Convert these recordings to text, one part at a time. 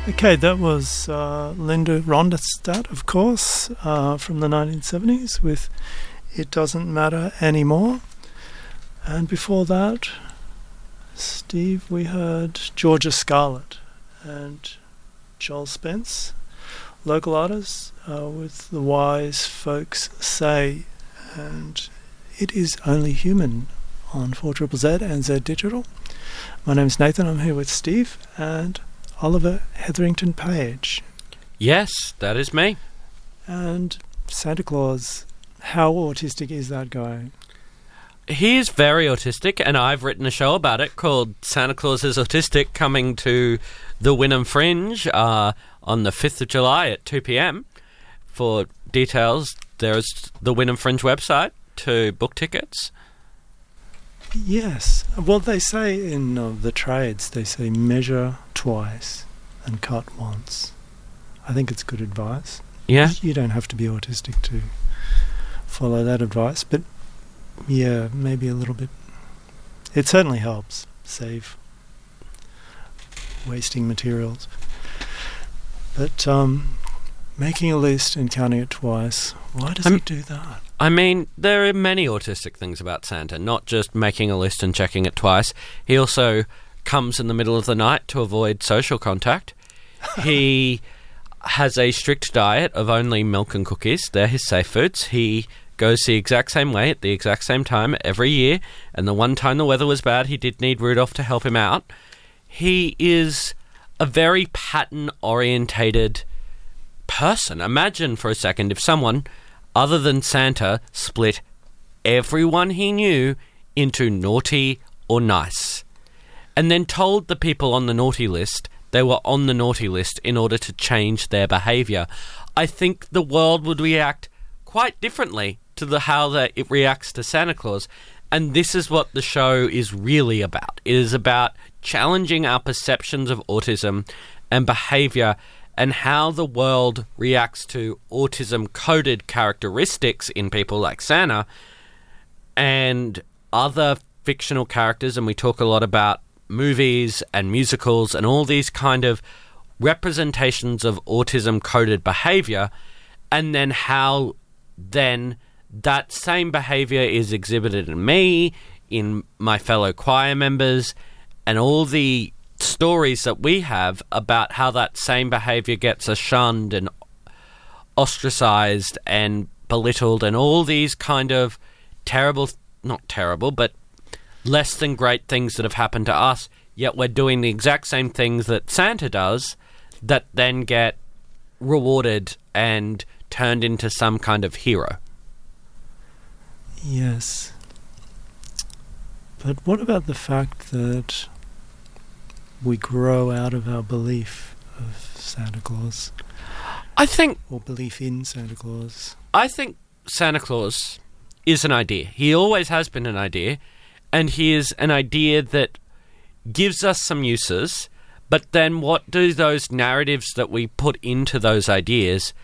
Okay, that was Linda Ronstadt, of course, from the 1970s with It Doesn't Matter Anymore. And before that, Steve, we heard Georgia Scarlett and Joel Spence, local artists with The Wise Folks Say, and It Is Only Human on 4ZZZ and Z Digital. My name's Nathan, I'm here with Steve and Oliver Hetherington Page. Yes, that is me. And Santa Claus, how autistic is that guy? He is very autistic, and I've written a show about it called Santa Claus is Autistic, coming to the Wynnum Fringe on the 5th of July at 2 p.m. For details, there's the Wynnum Fringe website to book tickets. Yes. Well, they say in the trades, they say measure twice and cut once. I think it's good advice. Yeah. You don't have to be autistic to follow that advice, but yeah, maybe a little bit. It certainly helps save wasting materials. But making a list and counting it twice, why does he do that? I mean, there are many autistic things about Santa, not just making a list and checking it twice. He also comes in the middle of the night to avoid social contact. He has a strict diet of only milk and cookies. They're his safe foods. He goes the exact same way at the exact same time every year, and the one time the weather was bad, he did need Rudolph to help him out. He is a very pattern-orientated person. Imagine for a second if someone other than Santa split everyone he knew into naughty or nice, and then told the people on the naughty list they were on the naughty list in order to change their behaviour. I think the world would react quite differently to how it reacts to Santa Claus, and this is what the show is really about. It is about challenging our perceptions of autism and behaviour and how the world reacts to autism-coded characteristics in people like Santa and other fictional characters, and we talk a lot about movies and musicals and all these kind of representations of autism-coded behaviour, and then how then that same behaviour is exhibited in me, in my fellow choir members, and all the stories that we have about how that same behaviour gets us shunned and ostracised and belittled, and all these kind of terrible, not terrible, but less than great things that have happened to us, yet we're doing the exact same things that Santa does that then get rewarded and turned into some kind of hero. Yes. But what about the fact that we grow out of our belief of Santa Claus? Or belief in Santa Claus? I think Santa Claus is an idea. He always has been an idea, and he is an idea that gives us some uses, but then what do those narratives that we put into those ideas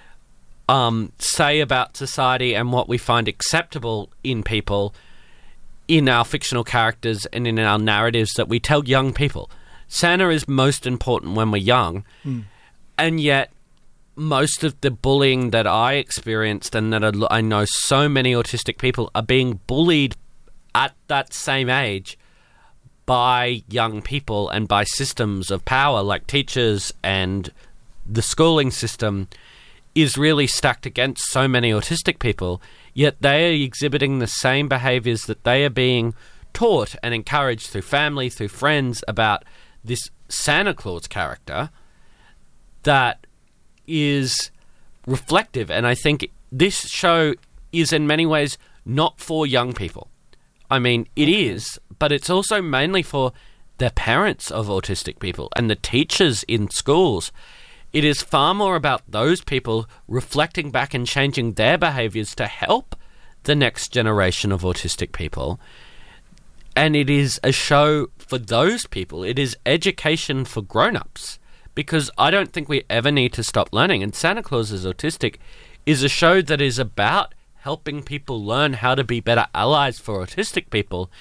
say about society and what we find acceptable in people, in our fictional characters and in our narratives that we tell young people? Santa is most important when we're young, and yet most of the bullying that I experienced and that I know so many autistic people are being bullied at that same age by young people and by systems of power like teachers, and the schooling system is really stacked against so many autistic people, yet they are exhibiting the same behaviours that they are being taught and encouraged through family, through friends, about this Santa Claus character that is reflective. And I think this show is in many ways not for young people. I mean, it is, but it's also mainly for the parents of autistic people and the teachers in schools. It is far more about those people reflecting back and changing their behaviours to help the next generation of autistic people. And it is a show for those people. It is education for grown-ups, because I don't think we ever need to stop learning. And Santa Claus is Autistic is a show that is about helping people learn how to be better allies for autistic people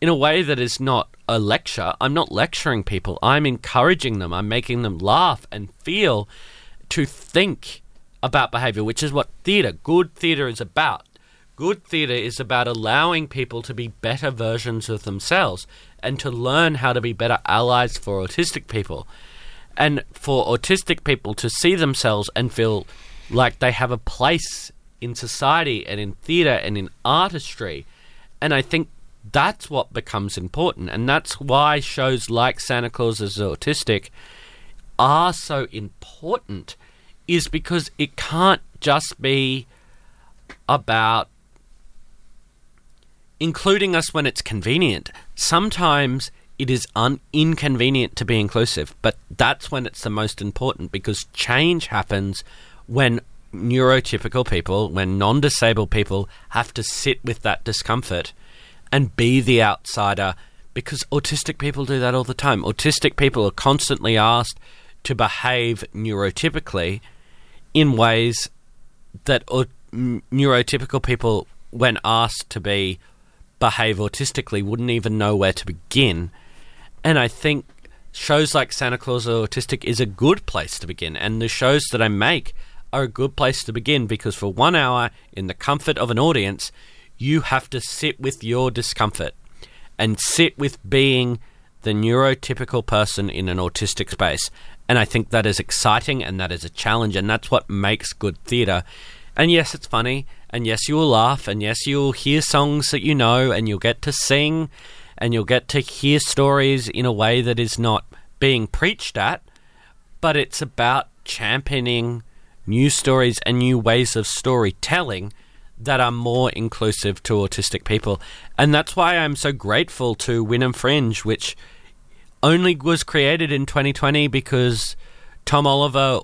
in a way that is not a lecture. I'm not lecturing people. I'm encouraging them. I'm making them laugh and feel, to think about behaviour, which is what good theatre is about. Good theatre is about allowing people to be better versions of themselves and to learn how to be better allies for autistic people. And for autistic people to see themselves and feel like they have a place in society and in theatre and in artistry. And I think that's what becomes important. And that's why shows like Santa Claus is Autistic are so important, is because it can't just be about including us when it's convenient. Sometimes it is inconvenient to be inclusive, but that's when it's the most important, because change happens when neurotypical people, when non-disabled people have to sit with that discomfort and be the outsider, because autistic people do that all the time. Autistic people are constantly asked to behave neurotypically in ways that neurotypical people, when asked to behave autistically, wouldn't even know where to begin. And I think shows like Santa Claus is Autistic is a good place to begin. And the shows that I make are a good place to begin, because for 1 hour in the comfort of an audience, you have to sit with your discomfort and sit with being the neurotypical person in an autistic space. And I think that is exciting, and that is a challenge, and that's what makes good theatre. And yes, it's funny, and yes, you will laugh, and yes, you'll hear songs that you know, and you'll get to sing, and you'll get to hear stories in a way that is not being preached at, but it's about championing new stories and new ways of storytelling that are more inclusive to autistic people. And that's why I'm so grateful to Wynnum Fringe, which only was created in 2020 because Tom Oliver,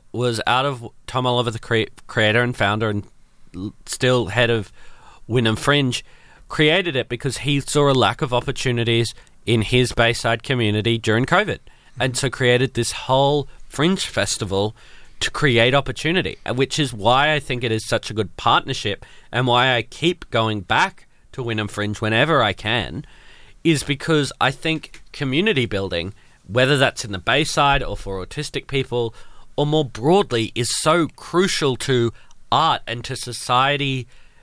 the creator and founder and still head of Wynnum Fringe, created it because he saw a lack of opportunities in his Bayside community during COVID. And so created this whole Fringe Festival to create opportunity, which is why I think it is such a good partnership, and why I keep going back to Wynnum Fringe whenever I can, is because I think community building, whether that's in the Bayside or for autistic people or more broadly, is so crucial to art and to society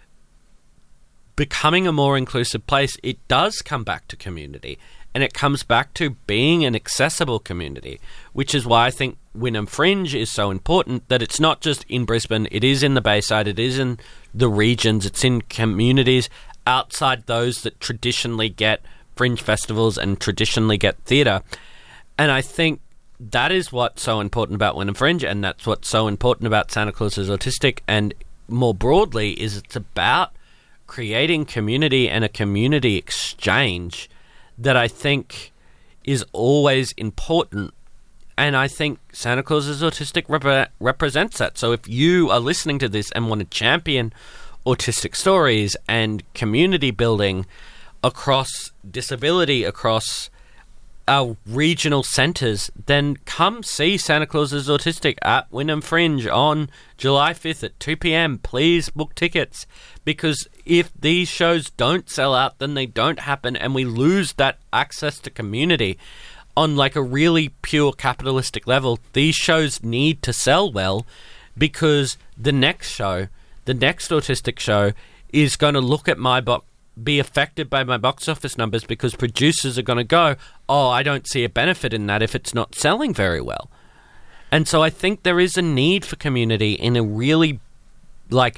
becoming a more inclusive place. It does come back to community, and it comes back to being an accessible community, which is why I think Wynnum Fringe is so important, that it's not just in Brisbane, it is in the Bayside, it is in the regions, it's in communities outside those that traditionally get fringe festivals and traditionally get theatre. And I think that is what's so important about Wynnum Fringe, and that's what's so important about Santa Claus is Autistic, and more broadly is it's about creating community and a community exchange that I think is always important. And I think Santa Claus is Autistic represents that. So if you are listening to this and want to champion autistic stories and community building across disability, across our regional centres, then come see Santa Claus is Autistic at Wynnum Fringe on July 5th at 2 p.m. Please book tickets, because if these shows don't sell out, then they don't happen, and we lose that access to community. On like a really pure capitalistic level, these shows need to sell well, because the next autistic show, is going to look at be affected by my box office numbers, because producers are going to go, oh, I don't see a benefit in that if it's not selling very well. And so I think there is a need for community in a really like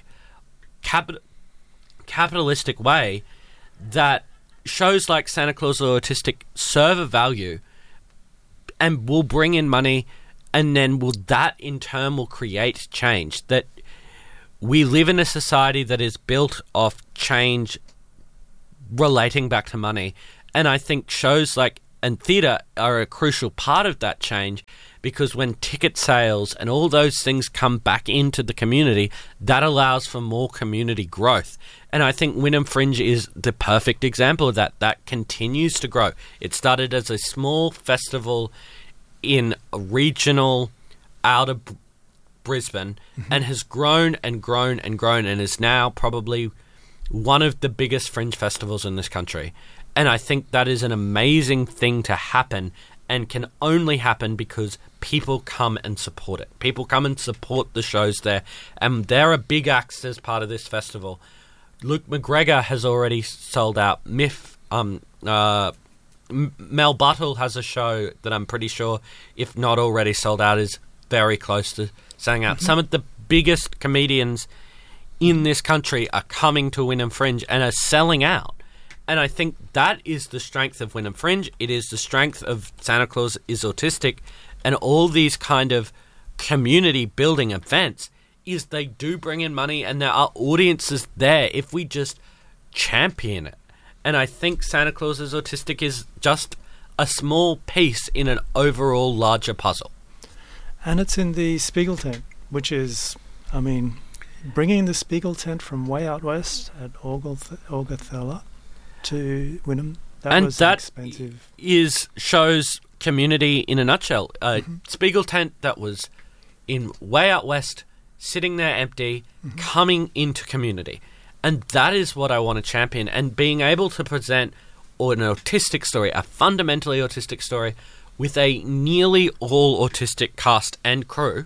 capitalistic way, that shows like Santa Claus is Autistic serve a value and will bring in money, and then that in turn will create change. That we live in a society that is built off change relating back to money, and I think shows like and theatre are a crucial part of that change, because when ticket sales and all those things come back into the community, that allows for more community growth. And I think Wynnum Fringe is the perfect example of that. That continues to grow. It started as a small festival in a regional out of Brisbane, and has grown and grown and grown, and is now probably one of the biggest fringe festivals in this country. And I think that is an amazing thing to happen, and can only happen because people come and support it. People come and support the shows there, and there are big acts as part of this festival. Luke McGregor has already sold out. Mel Buttle has a show that I'm pretty sure, if not already sold out, is very close to selling out. Some of the biggest comedians in this country are coming to Wynnum Fringe and are selling out. And I think that is the strength of Wynnum Fringe. It is the strength of Santa Claus is Autistic, and all these kind of community-building events is they do bring in money, and there are audiences there if we just champion it. And I think Santa Claus is Autistic is just a small piece in an overall larger puzzle. And it's in the Spiegel tent, which is, I mean, bringing the Spiegel tent from way out west at Augathella to Wynnum, that was expensive. Shows community in a nutshell. Spiegel tent that was in way out west, sitting there empty, coming into community. And that is what I want to champion. And being able to present an autistic story, a fundamentally autistic story, with a nearly all autistic cast and crew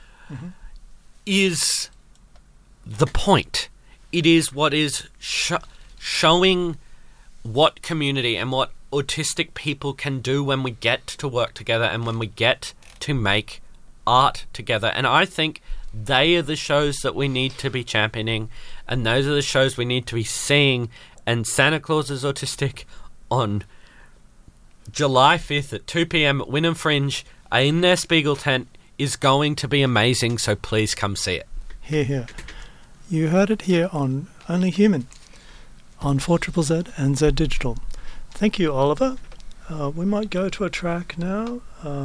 is the point. It is what is showing what community and what autistic people can do when we get to work together and when we get to make art together. And I think they are the shows that we need to be championing, and those are the shows we need to be seeing. And Santa Claus is Autistic on July 5th at 2 p.m. at Wynnum Fringe in their Spiegel tent is going to be amazing, so please come see it. Hear, hear. You heard it here on Only Human, on 4ZZZ and Z Digital. Thank you, Oliver. We might go to a track now.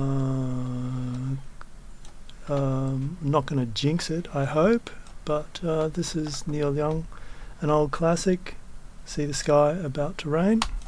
Not going to jinx it, I hope, but this is Neil Young, an old classic, See the Sky About to Rain.